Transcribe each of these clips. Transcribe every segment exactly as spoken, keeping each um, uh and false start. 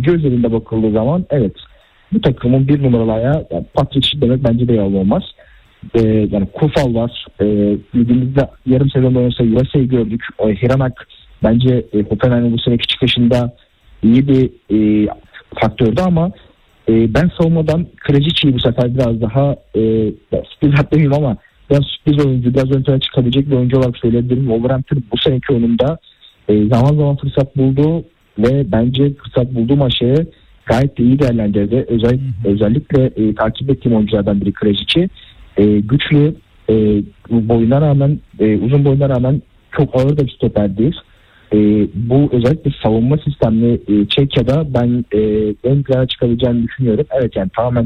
oyuncu özelinde bakıldığı zaman evet bu takımın bir numaralı ayağı yani Patrick Schick demek bence de yalan olmaz. Ee, yani Kufal var. Ee, bildiğimizde yarım sezon boyunca U S A'yı gördük. O Hiranak bence e, Hoffenheim'in bu seneki çıkışında iyi bir e, faktördü ama e, ben savunmadan Krejicic'i bu sefer biraz daha e, sürpriz hatırlayayım ama biraz sürpriz oyuncu, biraz ön plana çıkabilecek bir oyuncu olarak söyleyebilirim. Wolverhampton bu seneki oyununda e, zaman zaman fırsat buldu ve bence fırsat bulduğu maçı gayet de iyi değerlendirdi. Özel, özellikle e, takip ettiğim oyunculardan biri Krejic'i. E, güçlü, e, boyuna rağmen, e, uzun boyuna rağmen çok ağır da bir stoper değil. E, bu özellikle savunma sistemli e, Çekya'da ben e, ön plana çıkabileceğini düşünüyorum. Evet yani tamamen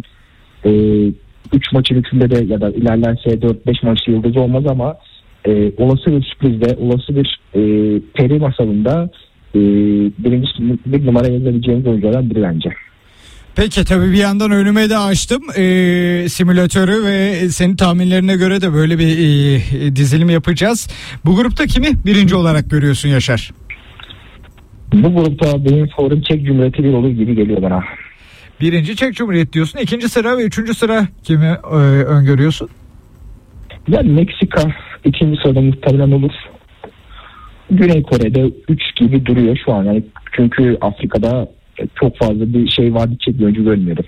üç e, maçın üçünde de ya da ilerleyen dört beş maçlı yıldız olmaz ama e, olası bir sürprizde, olası bir e, peri masalında e, birinci bir numara yazabileceğimiz oyunculardan biri bence. Peki tabii bir yandan önüme de açtım e, simülatörü ve senin tahminlerine göre de böyle bir e, dizilim yapacağız. Bu grupta kimi birinci olarak görüyorsun Yaşar? Bu grupta benim favorim Çek Cumhuriyeti bir olur gibi geliyor bana. Birinci Çek Cumhuriyeti diyorsun. İkinci sıra ve üçüncü sıra kimi e, öngörüyorsun? Yani Meksika ikinci sırada muhtemelen olur. Güney Kore'de üç gibi duruyor şu an. Yani çünkü Afrika'da çok fazla bir şey var, bir oyuncu görmüyorum.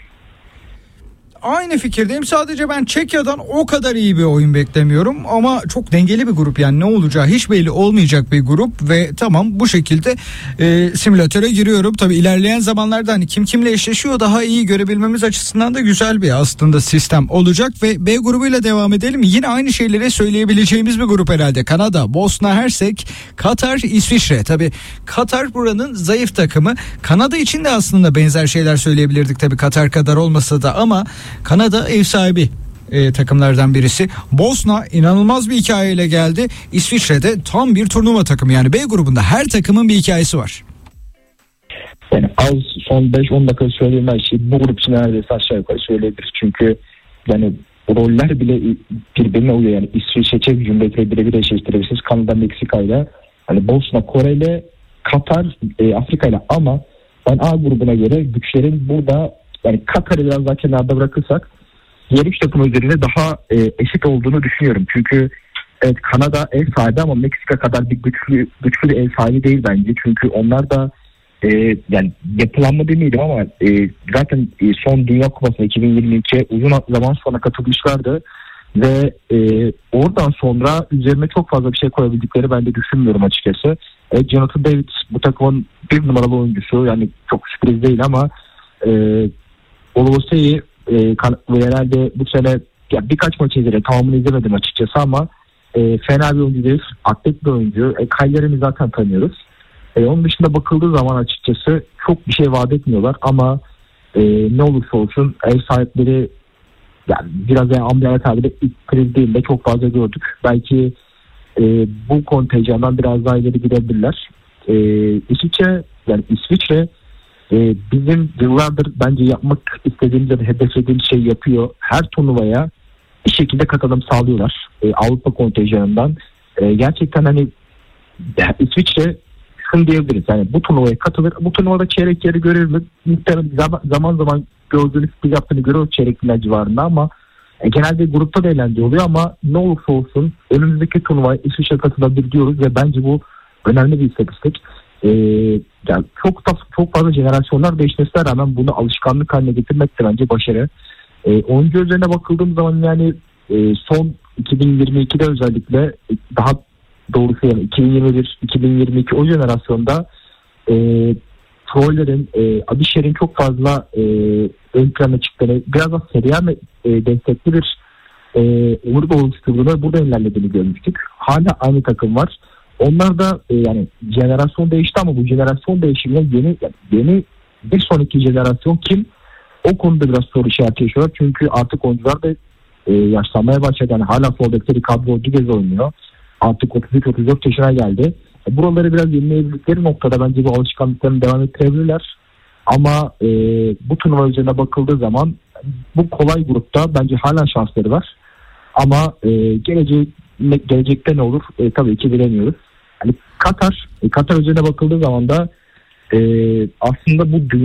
Aynı fikirdeyim. Sadece ben Çekya'dan o kadar iyi bir oyun beklemiyorum ama çok dengeli bir grup, yani ne olacağı hiç belli olmayacak bir grup ve tamam bu şekilde e, simülatöre giriyorum. Tabii ilerleyen zamanlarda hani kim kimle eşleşiyor daha iyi görebilmemiz açısından da güzel bir aslında sistem olacak ve B grubuyla devam edelim. Yine aynı şeyleri söyleyebileceğimiz bir grup herhalde. Kanada, Bosna Hersek, Katar, İsviçre. Tabii Katar buranın zayıf takımı. Kanada için de aslında benzer şeyler söyleyebilirdik tabii Katar kadar olmasa da ama Kanada ev sahibi e, takımlardan birisi. Bosna inanılmaz bir hikayeyle geldi. İsviçre'de tam bir turnuva takımı, yani B grubunda her takımın bir hikayesi var. Yani az son beş on dakika söyleyeyim her şeyi bu grup için neredeyse aşağı yukarı söyleyebiliriz. Çünkü yani roller bile birbirine uyuyor. Yani İsviçre Çek Cumhuriyeti'yle birebir eşleştirebilirsiniz. Kanada Meksika'yla, hani Bosna Kore'yle, Katar e, Afrika'yla ama ben A grubuna göre güçlerin burada, yani Katar'ı biraz daha kenarda bırakırsak diğer üç takım üzerinde daha e, eşit olduğunu düşünüyorum. Çünkü evet Kanada ev sahibi ama Meksika kadar bir güçlü güçlü bir ev sahibi değil bence. Çünkü onlar da e, yani yapılanma demeyelim ama e, zaten e, son Dünya Kupası'na iki bin yirmi iki uzun zaman sonra katılmışlardı. Ve e, oradan sonra üzerine çok fazla bir şey koyabildikleri ben de düşünmüyorum açıkçası. E, Jonathan David bu takımın bir numaralı oyuncusu, yani çok sürpriz değil ama e, Oluse'yi e, herhalde bu sene ya birkaç maç izledim, tamamını izlemedim açıkçası ama e, fena bir oyuncu değil, atlet bir oyuncu. E, Kayler'ini zaten tanıyoruz. E, onun dışında bakıldığı zaman açıkçası çok bir şey vaat etmiyorlar ama e, ne olursa olsun ev sahipleri yani biraz yani Amrabat abi de ilk kriz değil de çok fazla gördük. Belki e, bu kontenjandan biraz daha ileri gidebilirler. E, İsviçre yani İsviçre e, bizim yıllardır bence yapmak istediğimiz ya da hedeflediğimiz şey yapıyor. Her turnuvaya bir şekilde katılım sağlıyorlar. E, Avrupa kontenjanından. E, gerçekten hani İsviçre şunu diyebiliriz. Yani bu turnuvaya katılır. Bu turnuvada çeyrek yeri görür mü? Muhtemelen zaman zaman, zaman gördüğünüz bir yaptığını görüyoruz çeyrek final civarında ama e, genelde grupta da eğlence oluyor ama ne olursa olsun önümüzdeki turnuvaya İsviçre katılabilir diyoruz ve bence bu önemli bir istatistik. E, yani çok da, çok fazla jenerasyonlar değişmesine rağmen bunu alışkanlık haline getirmek de bence başarı. E, oyuncu üzerine bakıldığım zaman yani e, son iki bin yirmi ikide özellikle daha doğrusu yani iki bin yirmi bir iki bin yirmi iki o jenerasyonda e, Troller'in, e, Abişer'in çok fazla e, ön plana çıktığını, biraz da seriye e, destekli bir e, umur oluşturduğunu, burada ilerlediğini görmüştük. Hala aynı takım var. Onlar da e, yani jenerasyon değişti ama bu jenerasyon değişimine yeni yani yeni bir sonraki jenerasyon kim? O konuda biraz soru işareti yaşıyorlar. Çünkü artık oyuncular da e, yaşlanmaya başladı. Yani hala sol bekte Ricardo Rodriguez oynuyor. Artık otuz üç otuz dört yaşına geldi. E, buraları biraz yenileyebildikleri noktada bence bu alışkanlıklarını devam ettirebilirler. Ama e, bu turnuva üzerine bakıldığı zaman bu kolay grupta bence hala şansları var. Ama e, gelecek, gelecekte ne olur e, tabii ki bilemiyoruz. Yani Katar, e, Katar üzerine bakıldığı zaman da e, aslında bu